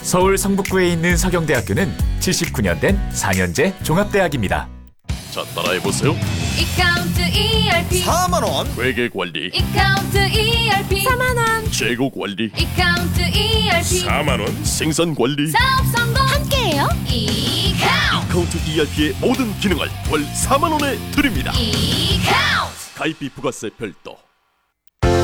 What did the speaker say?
서울 성북구에 있는 서경대학교는 79년 된 4년제 종합대학입니다. 자, 따라해보세요. 이카운트 ERP 4만원 회계관리, 이카운트 ERP 4만원 재고관리, 이카운트 ERP 4만원, 생산관리. 사업 성공 함께해요 이카운트 카운트 ERP의 모든 기능을 월 4만원에 드립니다. 이카운트 가입비 부가세 별도,